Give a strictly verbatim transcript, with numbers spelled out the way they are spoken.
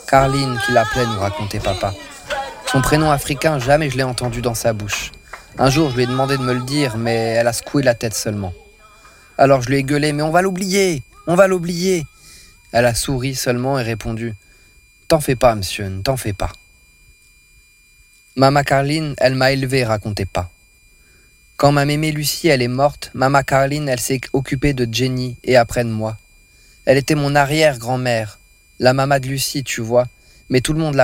Carline qui l'appelait, nous racontait papa. Son prénom africain, jamais je l'ai entendu dans sa bouche. Un jour, je lui ai demandé de me le dire, mais elle a secoué la tête seulement. Alors je lui ai gueulé, mais on va l'oublier, on va l'oublier. Elle a souri seulement et répondu, t'en fais pas, monsieur, ne t'en fais pas. Mama Carline, elle m'a élevé, racontait pas. Quand ma mémé Lucie, elle est morte, Mama Carline, elle s'est occupée de Jenny et après de moi. Elle était mon arrière-grand-mère, la maman de Lucie, tu vois, mais tout le monde l'a